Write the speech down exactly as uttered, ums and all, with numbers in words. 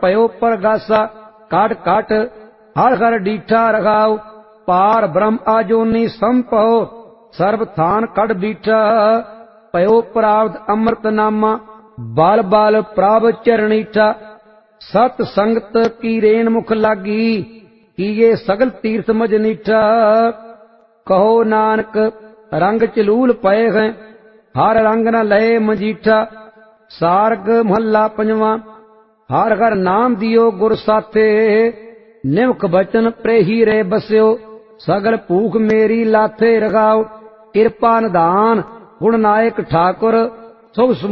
पयो परगासा काट काट हर हर डीठा रखाओ पार ब्रह्म आजोनी संपहो सर्व थान कड़ बीठा पयो प्राप्त अमृत नामा बाल बाल प्राप चरणीठा सत संगत की रेन मुख लागी किए सगल तीर्थ मजनीठा कहो नानक रंग चलूल पए हैं हर रंग न लए मजीठा सारग महला पंजवा हर हर नाम दियो गुर साथे निमक बचन प्रेही रे बस्यो सगल भूख मेरी लाथे रखाओ कृपा निधान गुण नायक ठाकुर शुभ